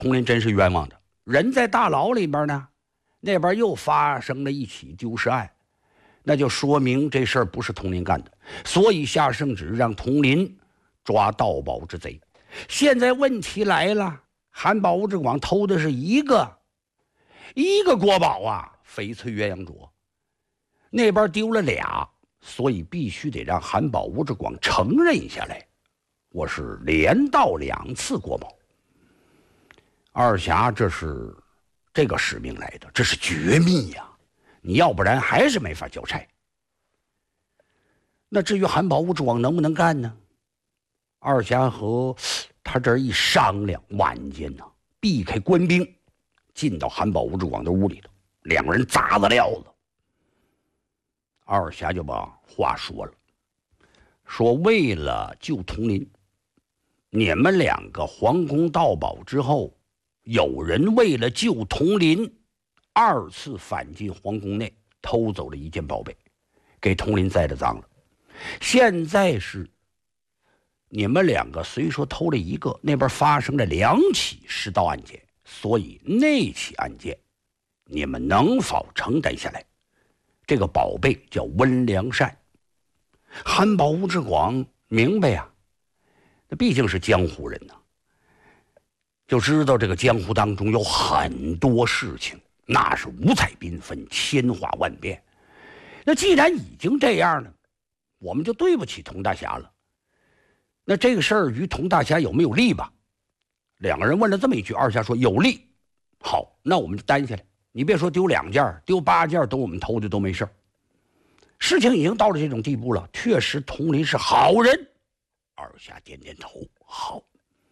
佟林真是冤枉的，人在大牢里边呢，那边又发生了一起丢失案，那就说明这事儿不是佟林干的，所以下圣旨让佟林抓盗宝之贼。现在问题来了，韩宝吴志广偷的是一个国宝啊，翡翠鸳鸯镯，那边丢了俩，所以必须得让韩宝吴志广承认下来，我是连盗2次国宝。二侠这是这个使命来的，这是绝密呀，你要不然还是没法交差。那至于韩宝吴志广能不能干呢？二侠和他这一商量，晚间呢避开官兵，进到韩宝吴志广的屋里头，两个人砸了料子。二侠就把话说了，说为了救佟林，你们2个皇宫盗宝之后，有人为了救佟林2次反进皇宫内，偷走了一件宝贝，给佟林栽了赃了。现在是你们2个虽说偷了一个，那边发生了2起失盗案件，所以那起案件你们能否承担下来？这个宝贝叫温良善。韩宝吴志广明白呀，那毕竟是江湖人呐，就知道这个江湖当中有很多事情，那是五彩缤纷，千化万变。那既然已经这样了，我们就对不起佟大侠了。那这个事儿于佟大侠有没有利吧？两个人问了这么一句，二侠说有利。好，那我们就担下来。你别说丢2件，丢8件都我们偷的都没事。事情已经到了这种地步了，确实佟林是好人。二侠点点头，好。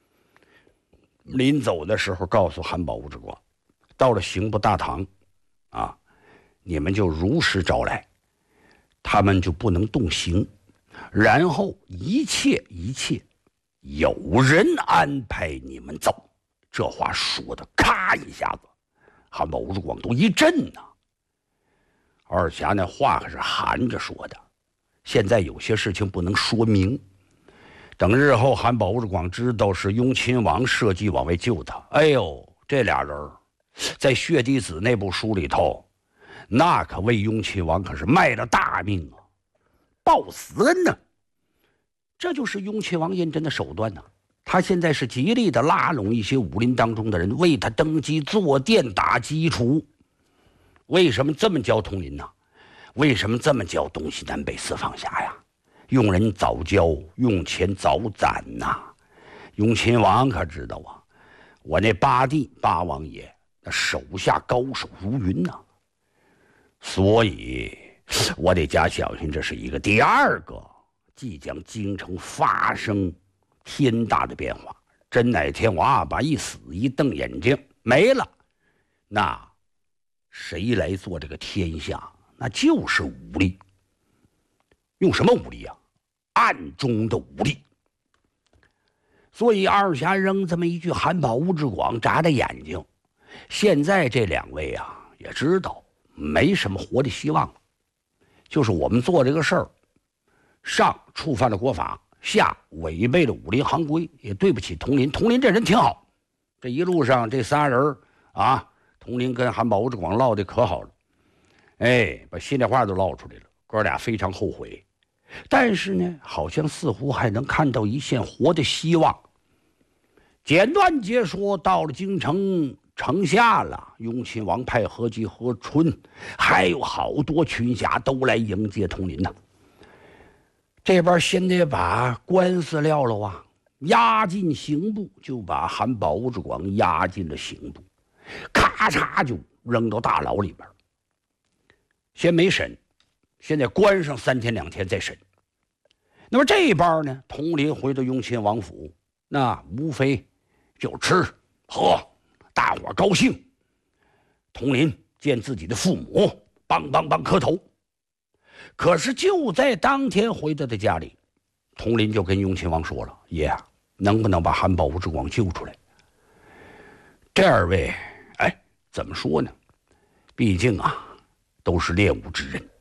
临走的时候告诉韩宝吴志广，到了刑部大堂啊，你们就如实招来，他们就不能动刑，然后一切有人安排你们走。这话说的咔一下子，韩宝吴志广都一震呐。二侠那话可是含着说的，现在有些事情不能说明，等日后韩宝吴志广知道是雍亲王设计往外救他，哎呦，这俩人在血滴子那部书里头，那可为雍亲王可是卖了大命啊，报死恩呢。这就是雍亲王胤禛的手段呢。他现在是极力的拉拢一些武林当中的人，为他登基坐殿打基础。为什么这么教佟林呢？为什么这么教东西南北四方辖呀？用人早教，用钱早攒呐。雍亲王可知道啊，我那8弟8王爷那手下高手如云呐，所以我得加小心，这是一个第2个即将京城发生天大的变化。真哪天我阿爸一死，一瞪眼睛没了，那谁来做这个天下？那就是武力。用什么武力啊？暗中的武力。所以二侠扔这么一句，韩宝吴志广眨着眼睛。现在这2位啊，也知道没什么活的希望了，就是我们做这个事儿，上触犯了国法，下违背了武林行规，也对不起佟林。佟林这人挺好，这一路上这仨人啊，佟林跟韩宝吴志广唠的可好了，哎，把心里话都唠出来了。哥俩非常后悔，但是呢，好像似乎还能看到一线活的希望。简短截说，到了京城城下了，雍亲王派何吉、何春，还有好多群侠都来迎接佟林呐。这边先得把官司撂了啊，押进刑部，就把韩宝吴志广押进了刑部，咔嚓就扔到大牢里边。先没审，现在关上3天2天再审。那么这边呢，佟林回到雍亲王府，那无非就吃喝，大伙高兴。佟林见自己的父母，梆磕头。可是就在当天回到的家里，佟林就跟雍亲王说了：“爷，能不能把韩宝吴志广救出来？”这2位，哎，怎么说呢？毕竟啊，都是练武之人。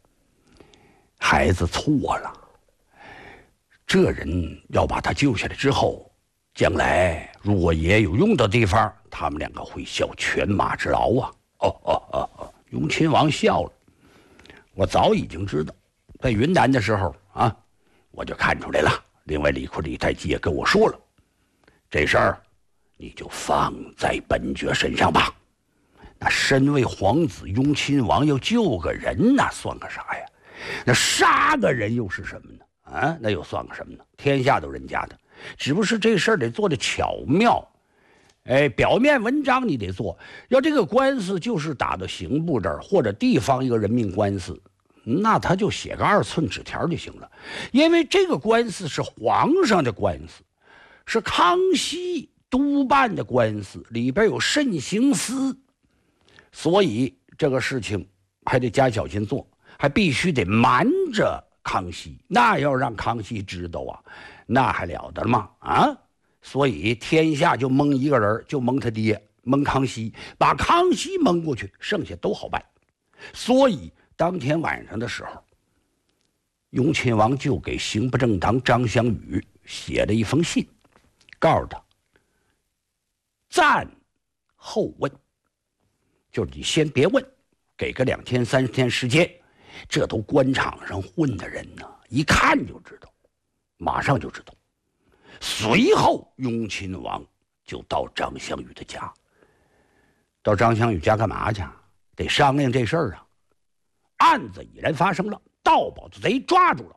孩子错了，这人要把他救下来之后， 将来如果也有用的地方，他们两个会效犬马之劳啊！雍亲王笑了，我早已经知道，在云南的时候啊，我就看出来了。另外，李逵李太极也跟我说了，这事儿你就放在本爵身上吧。那身为皇子，雍亲王要救个人，那算个啥呀？那杀个人又是什么呢？啊，那又算个什么呢？天下都人家的，只不过是这事儿得做的巧妙。表面文章你得做，要这个官司就是打到刑部这儿，或者地方一个人命官司，那他就写个2寸纸条就行了。因为这个官司是皇上的官司，是康熙督办的官司，里边有慎刑司，所以这个事情还得加小心做，还必须得瞒着康熙。那要让康熙知道啊，那还了得吗？啊！所以天下就蒙一个人，就蒙他爹，蒙康熙，把康熙蒙过去，剩下都好办。所以当天晚上的时候，雍亲王就给刑部正堂张襄宇写了一封信，告诉他暂后问，就是你先别问，给个2天3天时间。这都官场上混的人呢，一看就知道，马上就知道。随后雍亲王就到张襄宇的家，到张襄宇家干嘛去？得商量这事儿啊。案子已然发生了，盗宝的贼抓住了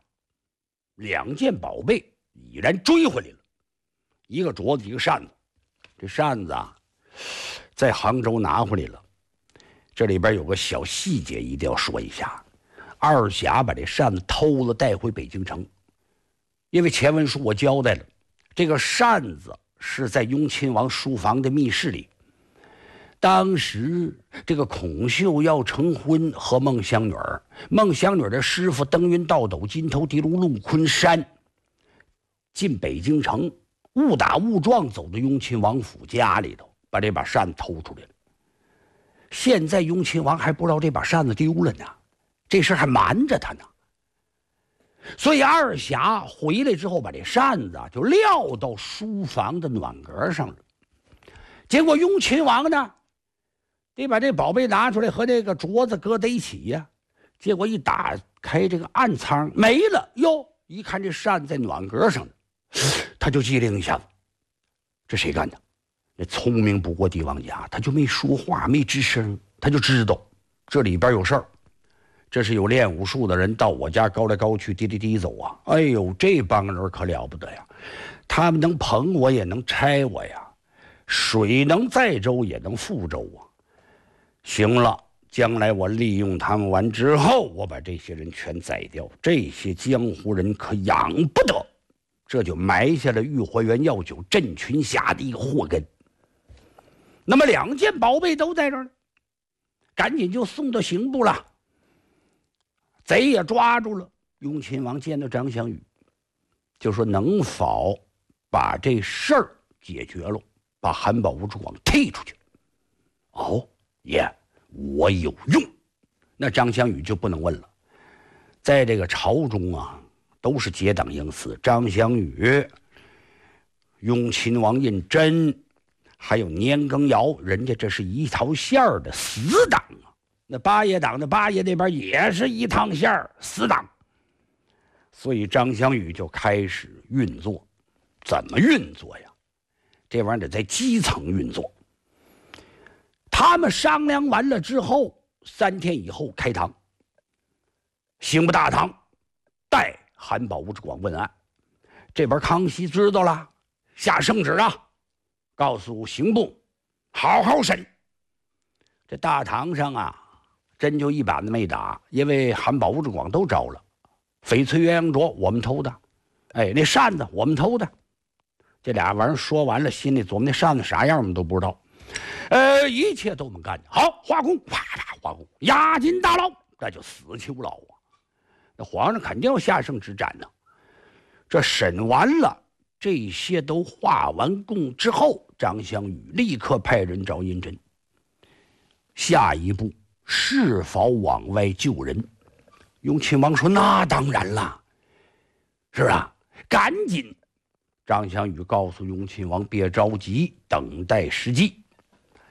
，2件宝贝已然追回来了，一个镯子，一个扇子。这扇子啊，在杭州拿回来了。这里边有个小细节一定要说一下，二侠把这扇子偷了带回北京城，因为前文书我交代了，这个扇子是在雍亲王书房的密室里。当时这个孔秀要成婚，和孟香女儿，孟香女儿的师傅登云倒斗，金头地龙陆昆山进北京城，误打误撞走到雍亲王府家里头，把这把扇子偷出来了。现在雍亲王还不知道这把扇子丢了呢，这事还瞒着他呢。所以二侠回来之后，把这扇子就撂到书房的暖阁上了。结果雍亲王呢，得把这宝贝拿出来和这个镯子搁在一起呀。结果一打开这个暗仓，没了哟！一看这扇在暖阁上呢，他就机灵一下子，这谁干的？那聪明不过帝王家，他就没说话，没吱声，他就知道这里边有事儿。这是有练武术的人到我家高来高去，滴滴滴走啊！哎呦，这帮人可了不得呀！他们能捧我，也能拆我呀。水能载舟，也能覆舟啊。行了，将来我利用他们完之后，我把这些人全宰掉，这些江湖人可养不得。这就埋下了御花园药酒镇群侠的一个祸根。那么2件宝贝都在这儿，赶紧就送到刑部了。贼也抓住了。雍亲王见到张襄宇，就说能否把这事儿解决了，把韩宝吴志广踢出去。哦，爷，我有用。那张襄宇就不能问了，在这个朝中啊，都是结党营私。张襄宇、雍亲王胤禛，还有年羹尧，人家这是一条线儿的死党啊。那八爷党的八爷那边也是一趟线儿死党。所以张襄宇就开始运作。怎么运作呀？这玩意儿得在基层运作。他们商量完了之后，3天以后开堂，刑部大堂待韩宝吴志广问案。这边康熙知道了，下圣旨啊，告诉刑部好好审。这大堂上啊，真就一板子没打，因为韩宝吴志广都招了。翡翠鸳鸯镯我们偷的，那扇子我们偷的。这俩玩意儿说完了，心里琢磨那扇子啥样我们都不知道。一切都我们干的好，画工，啪啪画工，押进大牢，那就死囚牢啊。那皇上肯定要下圣旨斩呢。这审完了，这些都画完供之后，张襄宇立刻派人找胤禛。下一步是否往外救人？雍亲王说：“那当然了，是吧？赶紧。” 张翔宇告诉雍亲王别着急，等待时机。